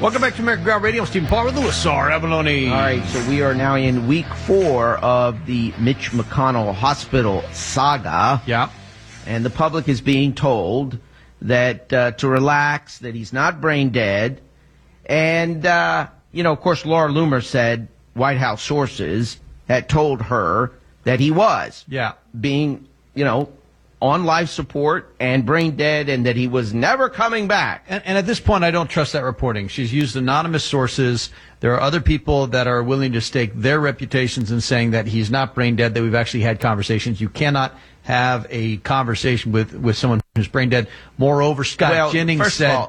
Welcome back to American Ground Radio. Stephen Palmer, Louis Saar, Abalone. All right, so we are now in week 4 of the Mitch McConnell hospital saga. Yeah. And the public is being told that to relax, that he's not brain dead. And, of course, Laura Loomer said White House sources had told her that he was being, on life support and brain dead, and that he was never coming back. And at this point, I don't trust that reporting. She's used anonymous sources. There are other people that are willing to stake their reputations in saying that he's not brain dead, that we've actually had conversations. You cannot have a conversation with someone who's brain dead. Moreover, Scott Jennings said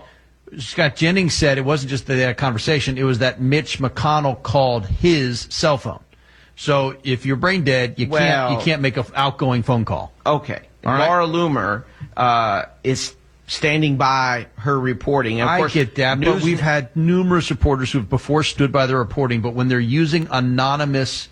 it wasn't just that they had a conversation, it was that Mitch McConnell called his cell phone. So if you're brain dead, you can't make an outgoing phone call. Okay. All right. Laura Loomer is standing by her reporting. And of course, I get that, but we've had numerous reporters who have before stood by their reporting, but when they're using anonymous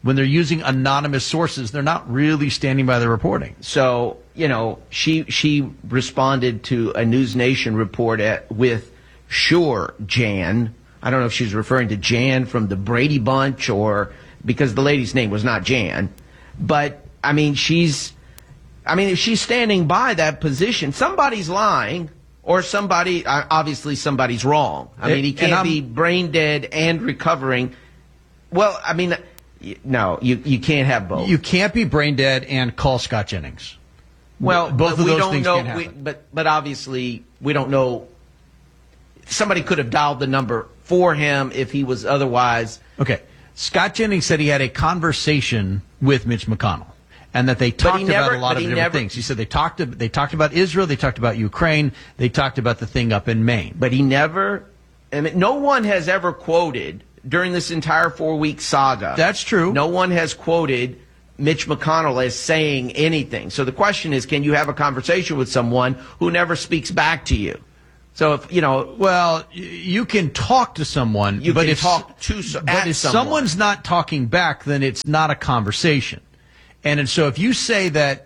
sources, they're not really standing by their reporting. So, she responded to a News Nation report with Sure Jan. I don't know if she's referring to Jan from the Brady Bunch or because the lady's name was not Jan. But, if she's standing by that position, somebody's lying or obviously somebody's wrong. He can't be brain dead and recovering. Well, no, you can't have both. You can't be brain dead and call Scott Jennings. Well, both of those things can't happen. But obviously we don't know. Somebody could have dialed the number for him if he was otherwise. Okay. Scott Jennings said he had a conversation with Mitch McConnell and that they talked about a lot of different things. He said they talked about Israel, they talked about Ukraine, they talked about the thing up in Maine. But he never, no one has ever quoted during this entire 4-week saga. That's true. No one has quoted Mitch McConnell as saying anything. So the question is, can you have a conversation with someone who never speaks back to you? So if you can talk to someone, but if someone's not talking back, then it's not a conversation. And so if you say that,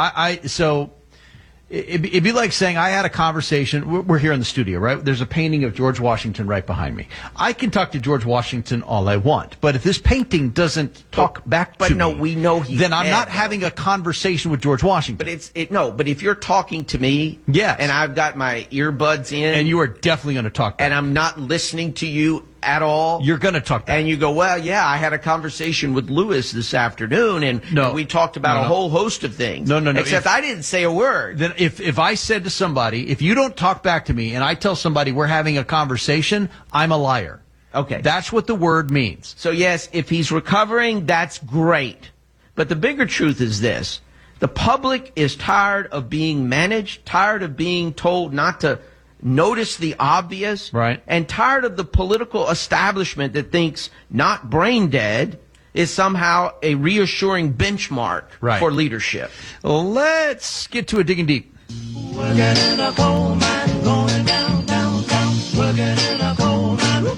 it'd be like saying I had a conversation. We're here in the studio, right? There's a painting of George Washington right behind me. I can talk to George Washington all I want, but if this painting doesn't talk back to me, we know then I'm not having a conversation with George Washington. But if you're talking to me, yes, and I've got my earbuds in, and you are definitely going to talk back, and I'm not listening to you at all, you're going to talk back. And you go, I had a conversation with Louis this afternoon, and we talked about a whole host of things. No. Except I didn't say a word. Then if I said to somebody, if you don't talk back to me, and I tell somebody we're having a conversation, I'm a liar. Okay. That's what the word means. So yes, if he's recovering, that's great. But the bigger truth is this. The public is tired of being managed, tired of being told not to notice the obvious, right, and tired of the political establishment that thinks not brain dead is somehow a reassuring benchmark for leadership. Let's get to a digging deep. Working in a coal mine, going down, down, down, working in a coal mine.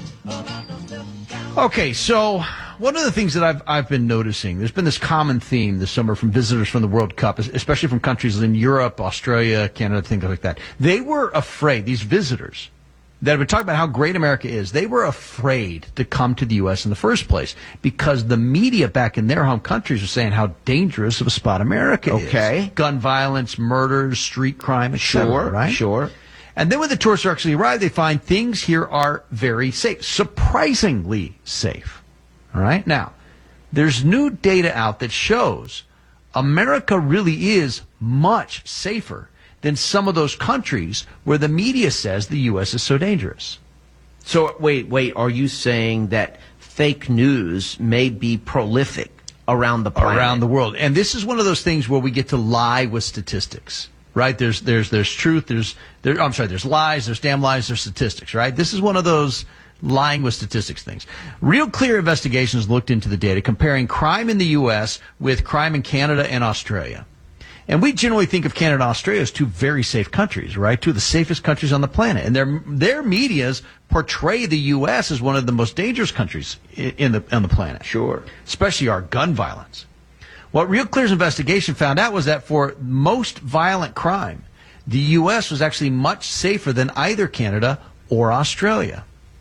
Okay, so one of the things that I've been noticing, there's been this common theme this summer from visitors from the World Cup, especially from countries in Europe, Australia, Canada, things like that. They were afraid, these visitors that have been talking about how great America is, they were afraid to come to the U.S. in the first place because the media back in their home countries were saying how dangerous of a spot America is. Okay. Gun violence, murders, street crime, etc. Right? Sure. And then when the tourists actually arrive, they find things here are very safe, surprisingly safe. All right? Now, there's new data out that shows America really is much safer than some of those countries where the media says the U.S. is so dangerous. So, wait, are you saying that fake news may be prolific around the planet? Around the world. And this is one of those things where we get to lie with statistics, right? There's truth, there's lies, there's damn lies, there's statistics, right? This is one of those lying with statistics things. Real Clear Investigations looked into the data comparing crime in the U.S. with crime in Canada and Australia. And we generally think of Canada and Australia as two very safe countries, right? Two of the safest countries on the planet. And their medias portray the U.S. as one of the most dangerous countries on the planet. Sure. Especially our gun violence. What Real Clear's investigation found out was that for most violent crime, the U.S. was actually much safer than either Canada or Australia.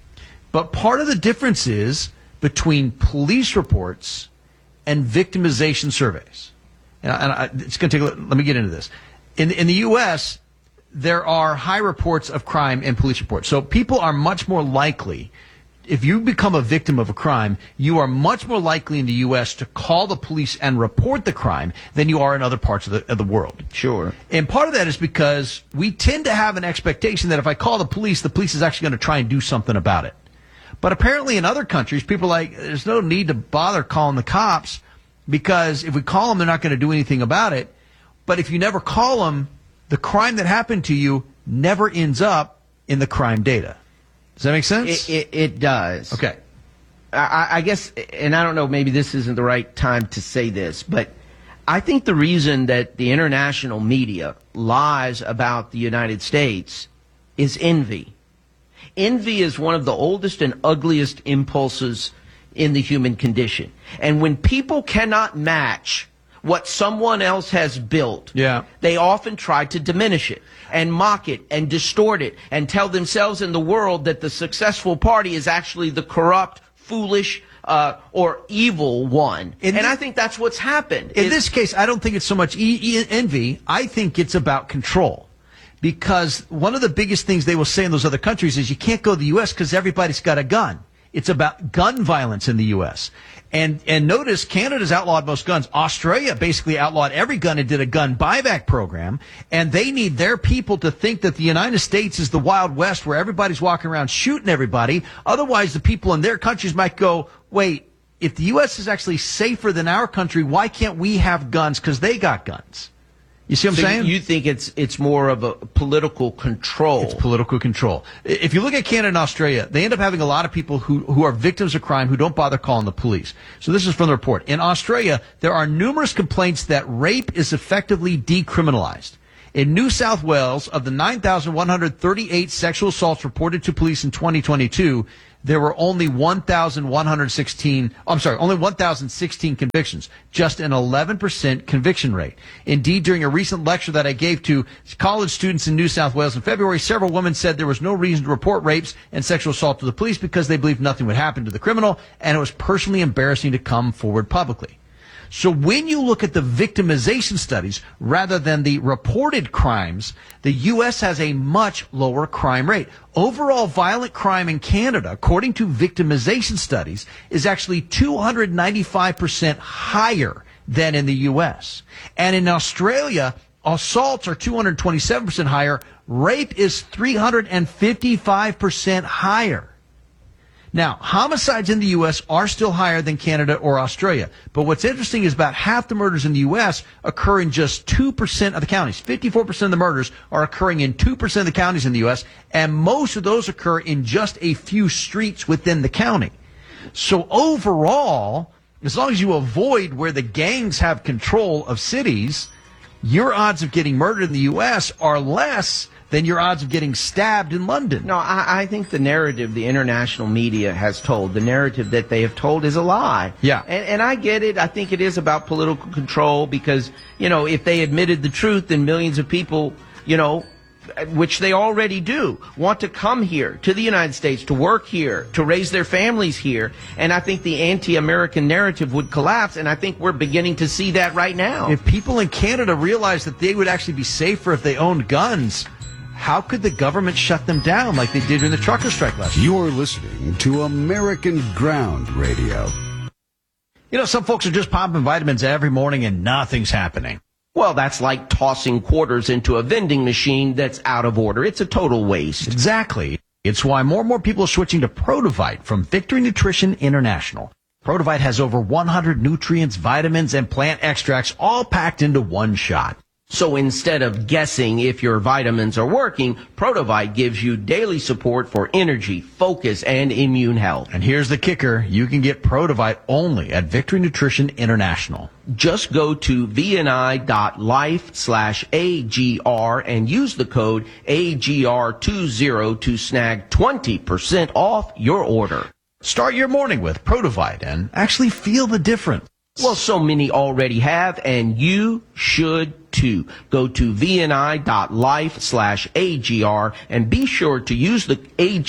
But part of the difference is between police reports and victimization surveys. It's going to take let me get into this. In the U.S., there are high reports of crime in police reports. So people are much more likely, if you become a victim of a crime, you are much more likely in the U.S. to call the police and report the crime than you are in other parts of the world. Sure. And part of that is because we tend to have an expectation that if I call the police is actually going to try and do something about it. But apparently in other countries, people are like, there's no need to bother calling the cops because if we call them, they're not going to do anything about it. But if you never call them, the crime that happened to you never ends up in the crime data. Does that make sense? It does. Okay. I guess, and I don't know, maybe this isn't the right time to say this, but I think the reason that the international media lies about the United States is envy. Envy is one of the oldest and ugliest impulses in the human condition. And when people cannot match what someone else has built, they often try to diminish it and mock it and distort it and tell themselves and the world that the successful party is actually the corrupt, foolish, or evil one. And I think that's what's happened. In this case, I don't think it's so much envy. I think it's about control. Because one of the biggest things they will say in those other countries is you can't go to the U.S. because everybody's got a gun. It's about gun violence in the U.S. And notice Canada's outlawed most guns. Australia basically outlawed every gun and did a gun buyback program. And they need their people to think that the United States is the Wild West where everybody's walking around shooting everybody. Otherwise, the people in their countries might go, wait, if the U.S. is actually safer than our country, why can't we have guns? Because they got guns. You see what I'm saying? You think it's more of a political control. It's political control. If you look at Canada and Australia, they end up having a lot of people who are victims of crime who don't bother calling the police. So this is from the report. In Australia, there are numerous complaints that rape is effectively decriminalized. In New South Wales, of the 9,138 sexual assaults reported to police in 2022, there were only 1,016 convictions, just an 11% conviction rate. Indeed, during a recent lecture that I gave to college students in New South Wales in February, several women said there was no reason to report rapes and sexual assault to the police because they believed nothing would happen to the criminal, and it was personally embarrassing to come forward publicly. So when you look at the victimization studies rather than the reported crimes, the U.S. has a much lower crime rate. Overall violent crime in Canada, according to victimization studies, is actually 295% higher than in the U.S. And in Australia, assaults are 227% higher. Rape is 355% higher. Now, homicides in the U.S. are still higher than Canada or Australia. But what's interesting is about half the murders in the U.S. occur in just 2% of the counties. 54% of the murders are occurring in 2% of the counties in the U.S., and most of those occur in just a few streets within the county. So overall, as long as you avoid where the gangs have control of cities, your odds of getting murdered in the U.S. are less than your odds of getting stabbed in London. No, I think the narrative the international media has told, the narrative that they have told is a lie. Yeah. And I get it. I think it is about political control because, if they admitted the truth, then millions of people, which they already do, want to come here to the United States, to work here, to raise their families here. And I think the anti-American narrative would collapse, and I think we're beginning to see that right now. If people in Canada realized that they would actually be safer if they owned guns, how could the government shut them down like they did during the trucker strike last year? You're listening to American Ground Radio. Some folks are just popping vitamins every morning and nothing's happening. Well, that's like tossing quarters into a vending machine that's out of order. It's a total waste. Exactly. It's why more and more people are switching to Protovite from Victory Nutrition International. Protovite has over 100 nutrients, vitamins, and plant extracts all packed into one shot. So instead of guessing if your vitamins are working, Protovite gives you daily support for energy, focus, and immune health. And here's the kicker. You can get Protovite only at Victory Nutrition International. Just go to vni.life/AGR and use the code AGR20 to snag 20% off your order. Start your morning with Protovite and actually feel the difference. Well, so many already have, and you should too. Go to vni.life/AGR and be sure to use the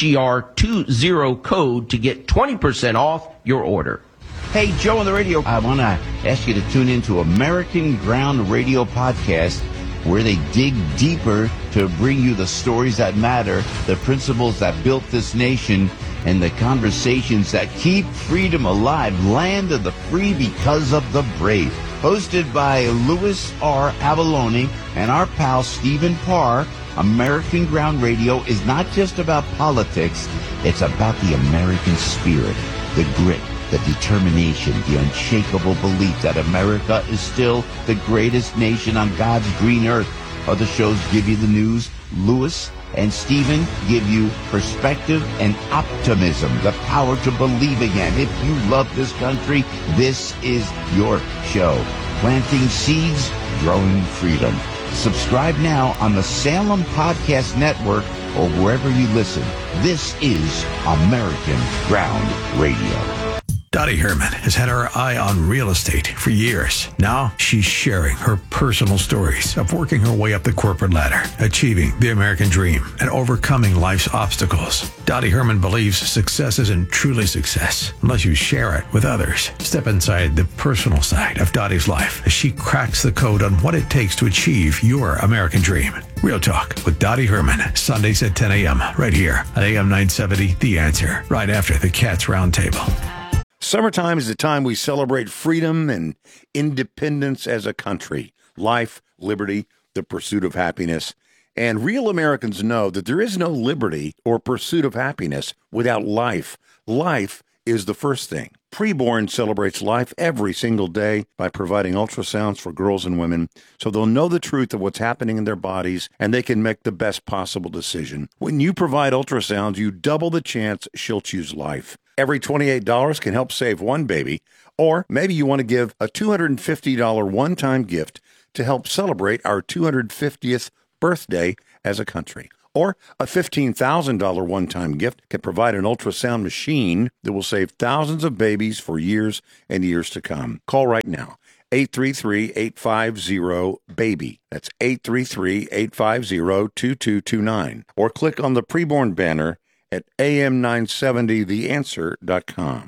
AGR20 code to get 20% off your order. Hey, Joe on the radio. I want to ask you to tune into American Ground Radio Podcast, where they dig deeper to bring you the stories that matter, the principles that built this nation, and the conversations that keep freedom alive. Land of the free because of the brave. Hosted by Louis R. Avalone and our pal Stephen Parr, American Ground Radio is not just about politics. It's about the American spirit, the grit, the determination, the unshakable belief that America is still the greatest nation on God's green earth. Other shows give you the news. Louis and Stephen give you perspective and optimism, the power to believe again. If you love this country, this is your show. Planting seeds, growing freedom. Subscribe now on the Salem Podcast Network or wherever you listen. This is American Ground Radio. Dottie Herman has had her eye on real estate for years. Now she's sharing her personal stories of working her way up the corporate ladder, achieving the American dream, and overcoming life's obstacles. Dottie Herman believes success isn't truly success unless you share it with others. Step inside the personal side of Dottie's life as she cracks the code on what it takes to achieve your American dream. Real Talk with Dottie Herman, Sundays at 10 a.m. right here on AM 970, The Answer, right after the Cats Roundtable. Summertime is the time we celebrate freedom and independence as a country. Life, liberty, the pursuit of happiness. And real Americans know that there is no liberty or pursuit of happiness without life. Life is the first thing. Preborn celebrates life every single day by providing ultrasounds for girls and women so they'll know the truth of what's happening in their bodies and they can make the best possible decision. When you provide ultrasounds, you double the chance she'll choose life. Every $28 can help save one baby, or maybe you want to give a $250 one-time gift to help celebrate our 250th birthday as a country. Or a $15,000 one-time gift can provide an ultrasound machine that will save thousands of babies for years and years to come. Call right now. 833-850-BABY. That's 833-850-2229. Or click on the preborn banner at am970theanswer.com.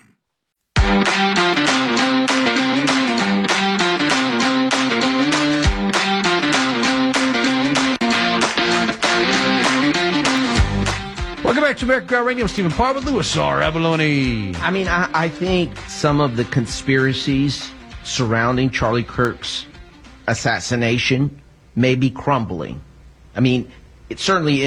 Welcome back to American Ground Radio. Stephen Parr with Louis R. Avalone. I mean, I think some of the conspiracies surrounding Charlie Kirk's assassination may be crumbling. I mean, it's certainly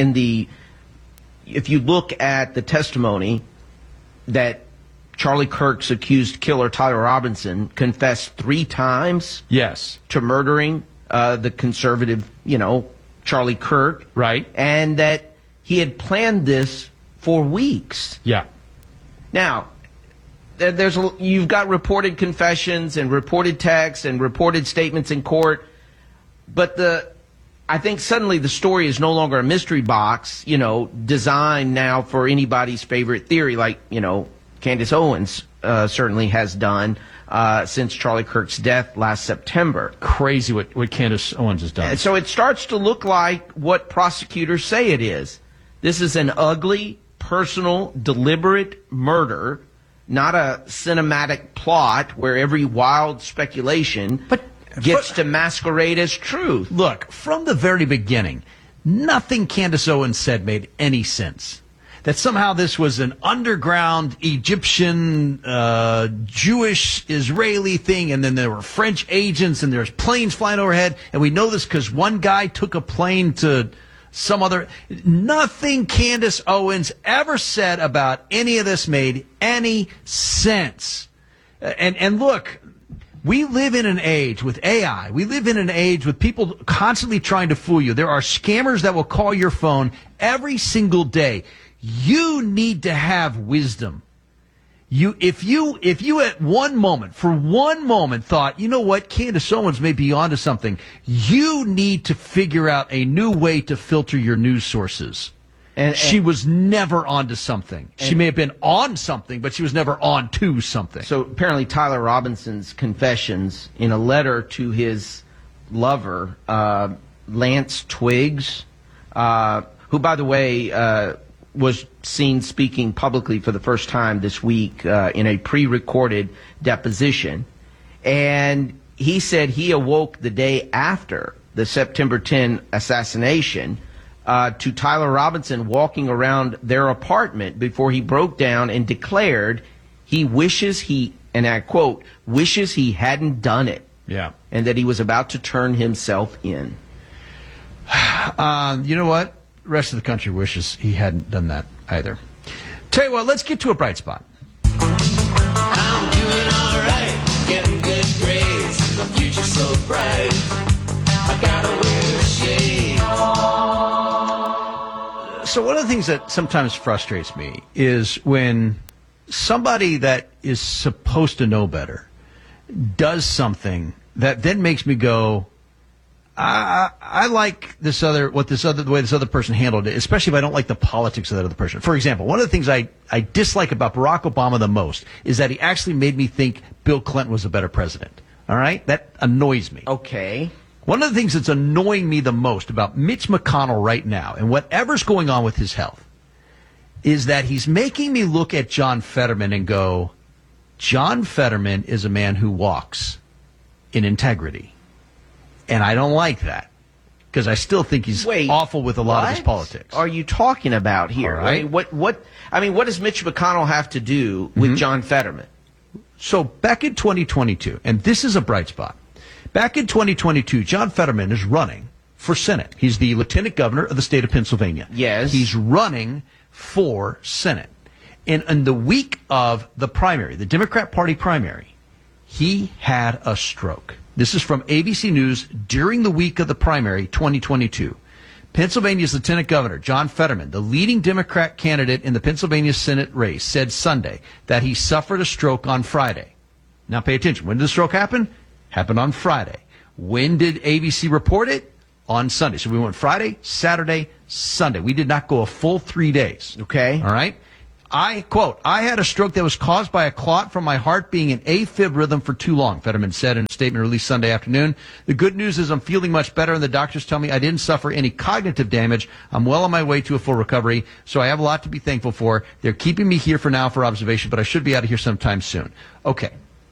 if you look at the testimony that Charlie Kirk's accused killer, Tyler Robinson, confessed 3 times to murdering the conservative, Charlie Kirk. Right. And that he had planned this for weeks. Yeah. Now, you've got reported confessions and reported texts and reported statements in court, but I think suddenly the story is no longer a mystery box, designed now for anybody's favorite theory, like, Candace Owens certainly has done since Charlie Kirk's death last September. Crazy what Candace Owens has done. And so it starts to look like what prosecutors say it is. This is an ugly, personal, deliberate murder, not a cinematic plot where every wild speculation gets to masquerade as truth. Look, from the very beginning, nothing Candace Owens said made any sense. That somehow this was an underground Egyptian, Jewish, Israeli thing, and then there were French agents, and there's planes flying overhead, and we know this because one guy took a plane to some other. Nothing Candace Owens ever said about any of this made any sense. And look, we live in an age with AI. We live in an age with people constantly trying to fool you. There are scammers that will call your phone every single day. You need to have wisdom. If you at one moment, for one moment, thought, you know what, Candace Owens may be onto something, you need to figure out a new way to filter your news sources. And she was never onto something. She may have been on something, but she was never on to something. So apparently Tyler Robinson's confessions in a letter to his lover, Lance Twiggs, who, by the way, was seen speaking publicly for the first time this week in a pre-recorded deposition. And he said he awoke the day after the September 10 assassination to Tyler Robinson walking around their apartment before he broke down and declared he wishes he, and I quote, wishes he hadn't done it. Yeah. And that he was about to turn himself in. You know what? The rest of the country wishes he hadn't done that either. Tell you what, let's get to a bright spot. I'm doing all right, getting good grades. The future's so bright. I gotta wear shades. So one of the things that sometimes frustrates me is when somebody that is supposed to know better does something that then makes me go, I like the way this other person handled it, especially if I don't like the politics of that other person. For example, one of the things I dislike about Barack Obama the most is that he actually made me think Bill Clinton was a better president. All right? That annoys me. Okay. One of the things that's annoying me the most about Mitch McConnell right now and whatever's going on with his health is that he's making me look at John Fetterman and go, John Fetterman is a man who walks in integrity. And I don't like that because I still think he's awful with a lot of his politics. What are you talking about here? All right. I mean, what does Mitch McConnell have to do with John Fetterman? So back in 2022, and this is a bright spot. Back in 2022, John Fetterman is running for Senate. He's the lieutenant governor of the state of Pennsylvania. Yes. He's running for Senate. And in the week of the primary, the Democrat Party primary, he had a stroke. This is from ABC News during the week of the primary 2022. Pennsylvania's Lieutenant Governor John Fetterman, the leading Democrat candidate in the Pennsylvania Senate race, said Sunday that he suffered a stroke on Friday. Now pay attention. When did the stroke happen? Happened on Friday. When did ABC report it? On Sunday. So we went Friday, Saturday, Sunday. We did not go a full 3 days. Okay. All right. I quote, I had a stroke that was caused by a clot from my heart being in AFib rhythm for too long, Fetterman said in a statement released Sunday afternoon. The good news is I'm feeling much better, and the doctors tell me I didn't suffer any cognitive damage. I'm well on my way to a full recovery, so I have a lot to be thankful for. They're keeping me here for now for observation, but I should be out of here sometime soon. Okay.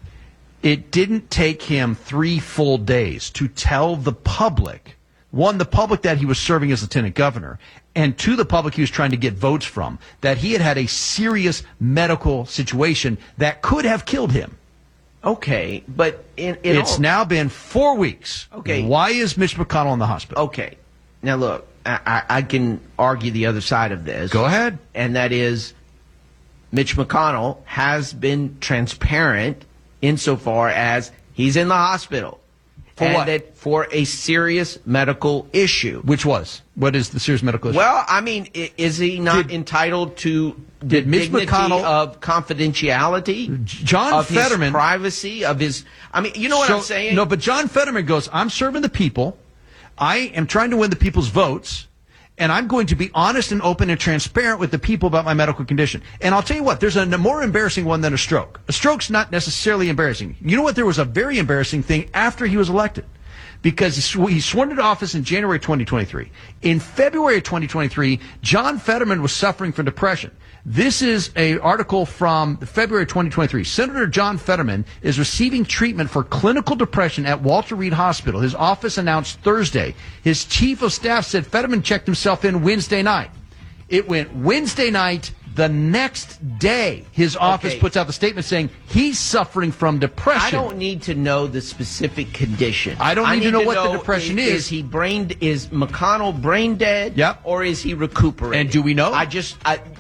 It didn't take him 3 full days to tell the public, one, the public that he was serving as lieutenant governor, and two, the public he was trying to get votes from, that he had had a serious medical situation that could have killed him. Okay, but it's now been 4 weeks. Okay. Why is Mitch McConnell in the hospital? Okay. Now, look, I can argue the other side of this. Go ahead. And that is Mitch McConnell has been transparent insofar as he's in the hospital. For and what? That for a serious medical issue. Which was? What is the serious medical issue? Well, I mean, is he not entitled to the Mitch dignity McConnell of confidentiality? John of Fetterman. His privacy, of his... I mean, you know what I'm saying? No, but John Fetterman goes, I'm serving the people. I am trying to win the people's votes. And I'm going to be honest and open and transparent with the people about my medical condition. And I'll tell you what, there's a more embarrassing one than a stroke. A stroke's not necessarily embarrassing. You know what? There was a very embarrassing thing after he was elected. Because he sworn into office in January 2023. In February of 2023, John Fetterman was suffering from depression. This is an article from February 2023. Senator John Fetterman is receiving treatment for clinical depression at Walter Reed Hospital. His office announced Thursday. His chief of staff said Fetterman checked himself in Wednesday night. It went Wednesday night. The next day, his office puts out the statement saying he's suffering from depression. I don't need to know the specific condition. I don't need to know what the depression is. Is McConnell brain dead? Yep. Or is he recuperating? And do we know? I just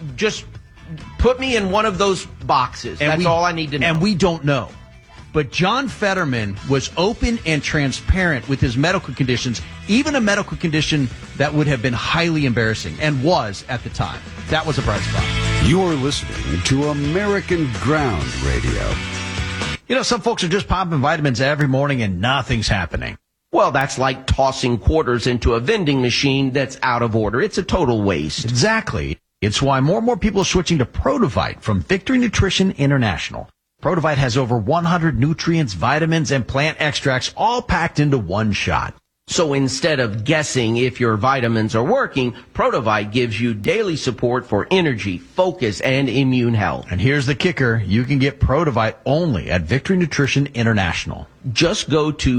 put me in one of those boxes. That's all I need to know. And we don't know. But John Fetterman was open and transparent with his medical conditions, even a medical condition that would have been highly embarrassing, and was at the time. That was a bright spot. You're listening to American Ground Radio. You know, some folks are just popping vitamins every morning and nothing's happening. Well, that's like tossing quarters into a vending machine that's out of order. It's a total waste. Exactly. It's why more and more people are switching to Produvite from Victory Nutrition International. Protovite has over 100 nutrients, vitamins, and plant extracts all packed into one shot. So instead of guessing if your vitamins are working, Protovite gives you daily support for energy, focus, and immune health. And here's the kicker. You can get Protovite only at Victory Nutrition International. Just go to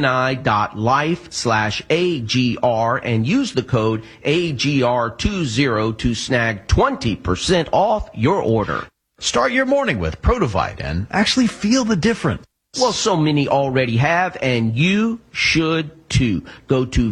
vni.life/AGR and use the code AGR20 to snag 20% off your order. Start your morning with Protovite and actually feel the difference. Well, so many already have, and you should too. Go to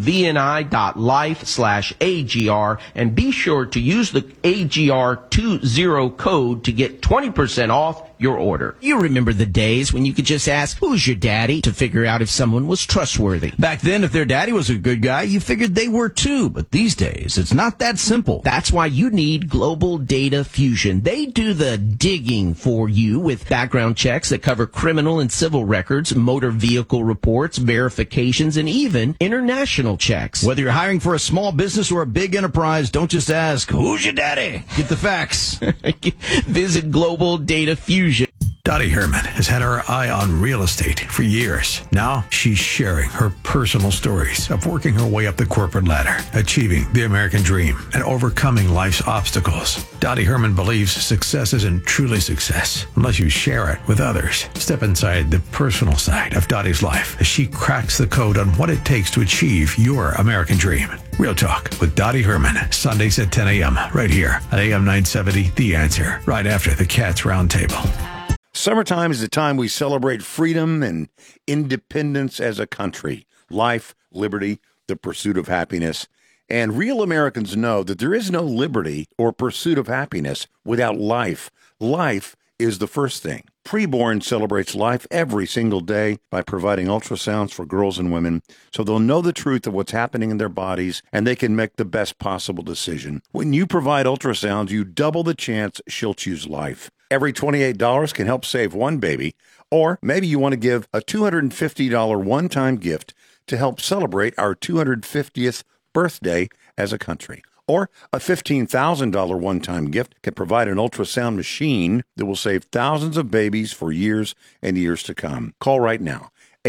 vni.life/AGR and be sure to use the AGR20 code to get 20% off your order. You remember the days when you could just ask, who's your daddy, to figure out if someone was trustworthy. Back then, if their daddy was a good guy, you figured they were too. But these days, it's not that simple. That's why you need Global Data Fusion. They do the digging for you with background checks that cover criminal and civil records, motor vehicle reports, verifications, and even international checks. Whether you're hiring for a small business or a big enterprise, don't just ask, who's your daddy? Get the facts. Visit Global Data Fusion. Dottie Herman has had her eye on real estate for years. Now she's sharing her personal stories of working her way up the corporate ladder, achieving the American dream, and overcoming life's obstacles. Dottie Herman believes success isn't truly success unless you share it with others. Step inside the personal side of Dottie's life as she cracks the code on what it takes to achieve your American dream. Real Talk with Dottie Herman, Sundays at 10 a.m. right here at AM 970, The Answer, right after the Cats Roundtable. Summertime is the time we celebrate freedom and independence as a country, life, liberty, the pursuit of happiness. And real Americans know that there is no liberty or pursuit of happiness without life. Life is the first thing. Preborn celebrates life every single day by providing ultrasounds for girls and women so they'll know the truth of what's happening in their bodies and they can make the best possible decision. When you provide ultrasounds, you double the chance she'll choose life. Every $28 can help save one baby, or maybe you want to give a $250 one-time gift to help celebrate our 250th birthday as a country. Or a $15,000 one-time gift can provide an ultrasound machine that will save thousands of babies for years and years to come. Call right now.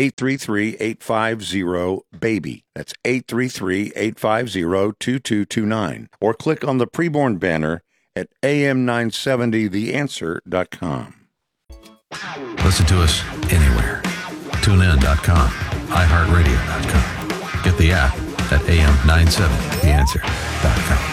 833-850-BABY. That's 833-850-2229. Or click on the preborn banner at am970theanswer.com. Listen to us anywhere. TuneIn.com, iHeartRadio.com. Get the app at am970theanswer.com.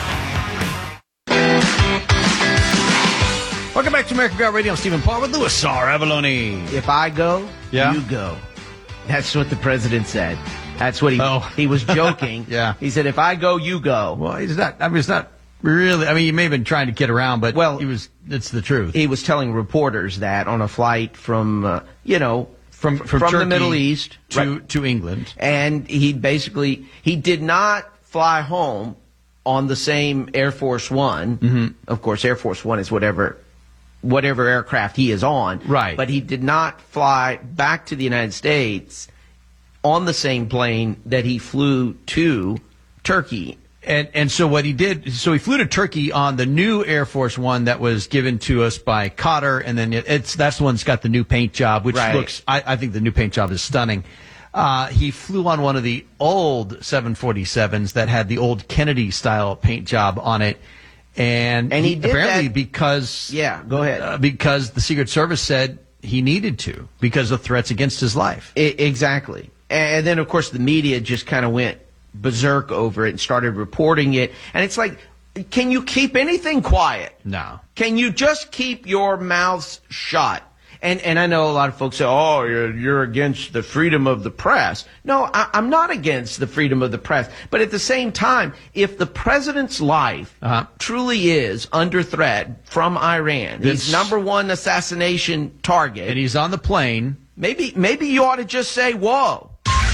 Welcome back to American Ground Radio. I'm Stephen Paul with Louis R. Avalone. If I go, Yeah. you go. That's what the president said. That's what he was joking. Yeah. He said, if I go, you go. Well, he's not. I mean, it's not really. I mean, he may have been trying to kid around, but it's the truth. He was telling reporters that on a flight from, from Turkey the Middle East to England. And he did not fly home on the same Air Force One. Mm-hmm. Of course, Air Force One is whatever aircraft he is on. Right. But he did not fly back to the United States on the same plane that he flew to Turkey. And so what he did, so he flew to Turkey on the new Air Force One that was given to us by Qatar, and then that's the one that's got the new paint job, which looks, I think the new paint job is stunning. He flew on one of the old 747s that had the old Kennedy-style paint job on it. And he did apparently that because... Yeah, go ahead. Because the Secret Service said he needed to because of threats against his life. Exactly. And then, of course, the media just kind of went berserk over it and started reporting it. And it's like, can you keep anything quiet? No. Can you just keep your mouths shut? And I know a lot of folks say, oh, you're against the freedom of the press. No, I'm not against the freedom of the press. But at the same time, if the president's life truly is under threat from Iran, he's number one assassination target. And he's on the plane. Maybe you ought to just say, whoa.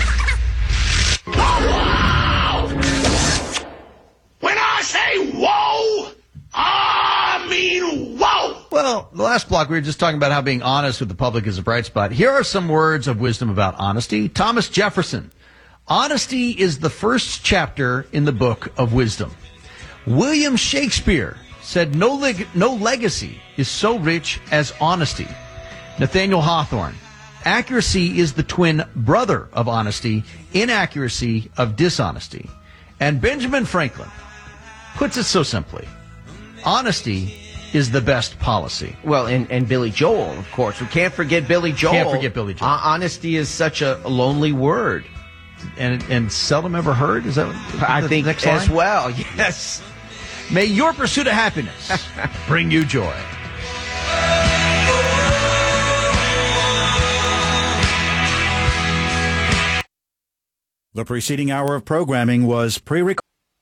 When I say whoa, I mean whoa. Well, the last block, we were just talking about how being honest with the public is a bright spot. Here are some words of wisdom about honesty. Thomas Jefferson. Honesty is the first chapter in the book of wisdom. William Shakespeare said no legacy is so rich as honesty. Nathaniel Hawthorne. Accuracy is the twin brother of honesty, inaccuracy of dishonesty. And Benjamin Franklin puts it so simply. Honesty is the best policy. Well, and Billy Joel, of course. We can't forget Billy Joel. Can't forget Billy Joel. Honesty is such a lonely word. And seldom ever heard? Is that I the think next as line? well, yes. May your pursuit of happiness bring you joy. The preceding hour of programming was pre-recorded.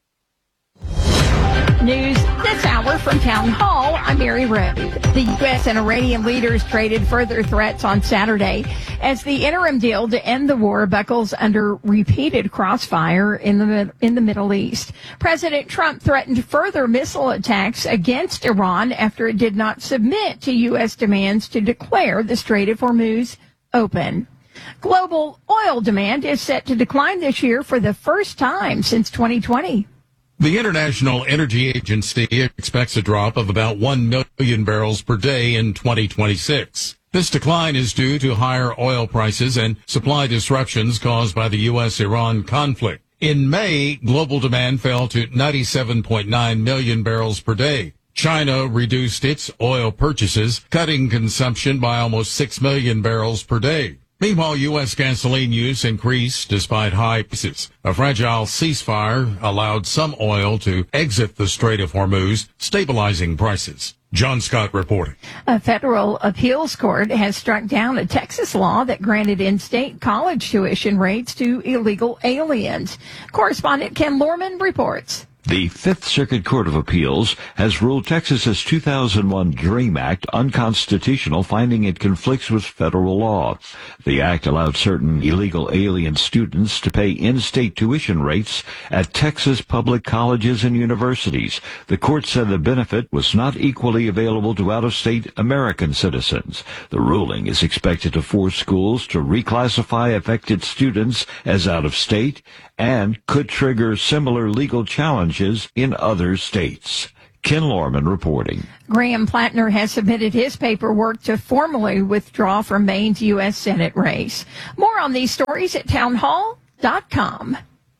News this hour from Town Hall. I'm Mary Rose. The U.S. and Iranian leaders traded further threats on Saturday as the interim deal to end the war buckles under repeated crossfire in the Middle East. President Trump threatened further missile attacks against Iran after it did not submit to U.S. demands to declare the Strait of Hormuz open. Global oil demand is set to decline this year for the first time since 2020. The International Energy Agency expects a drop of about 1 million barrels per day in 2026. This decline is due to higher oil prices and supply disruptions caused by the U.S.-Iran conflict. In May, global demand fell to 97.9 million barrels per day. China reduced its oil purchases, cutting consumption by almost 6 million barrels per day. Meanwhile, U.S. gasoline use increased despite high prices. A fragile ceasefire allowed some oil to exit the Strait of Hormuz, stabilizing prices. John Scott reporting. A federal appeals court has struck down a Texas law that granted in-state college tuition rates to illegal aliens. Correspondent Ken Lorman reports. The Fifth Circuit Court of Appeals has ruled Texas's 2001 DREAM Act unconstitutional, finding it conflicts with federal law. The act allowed certain illegal alien students to pay in-state tuition rates at Texas public colleges and universities. The court said the benefit was not equally available to out-of-state American citizens. The ruling is expected to force schools to reclassify affected students as out-of-state and could trigger similar legal challenges in other states. Ken Lorman reporting. Graham Plattner has submitted his paperwork to formally withdraw from Maine's U.S. Senate race. More on these stories at townhall.com.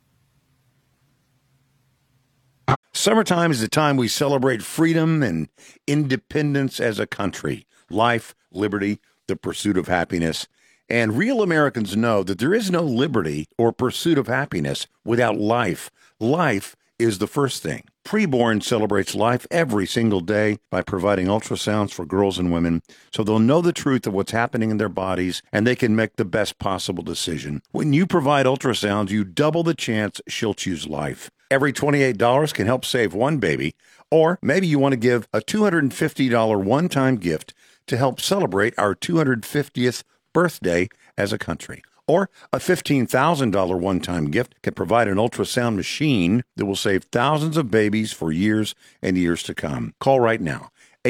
Summertime is the time we celebrate freedom and independence as a country. Life, liberty, the pursuit of happiness. And real Americans know that there is no liberty or pursuit of happiness without life. Life is the first thing. Preborn celebrates life every single day by providing ultrasounds for girls and women so they'll know the truth of what's happening in their bodies and they can make the best possible decision. When you provide ultrasounds, you double the chance she'll choose life. Every $28 can help save one baby, or maybe you want to give a $250 one-time gift to help celebrate our 250th birthday as a country. Or a $15,000 one-time gift can provide an ultrasound machine that will save thousands of babies for years and years to come. Call right now.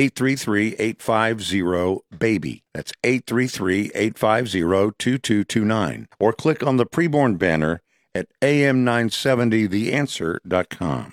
833-850-BABY. That's 833-850-2229. Or click on the preborn banner at am970theanswer.com.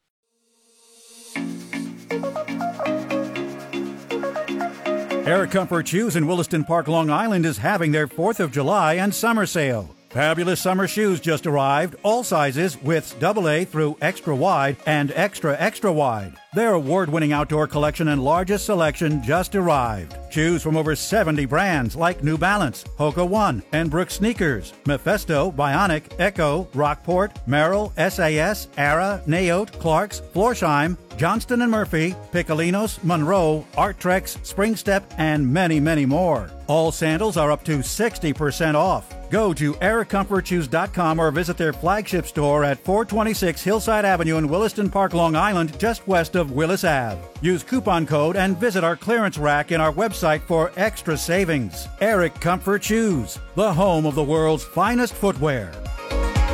Air Comfort Shoes in Williston Park, Long Island is having their 4th of July and summer sale. Fabulous summer shoes just arrived, all sizes, widths AA through extra wide and extra wide. Their award-winning outdoor collection and largest selection just arrived. Choose from over 70 brands like New Balance, Hoka One, and Brooks Sneakers, Mephisto, Bionic, Echo, Rockport, Merrill, SAS, Ara, Naote, Clarks, Florsheim, Johnston & Murphy, Piccolinos, Monroe, Arttrex, Springstep, and many, many more. All sandals are up to 60% off. Go to AirComfortShoes.com or visit their flagship store at 426 Hillside Avenue in Williston Park, Long Island, just west of Willis Ave. Use coupon code and visit our clearance rack in our website for extra savings. Eric Comfort Shoes, the home of the world's finest footwear.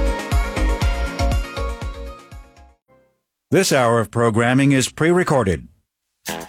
This hour of programming is pre-recorded.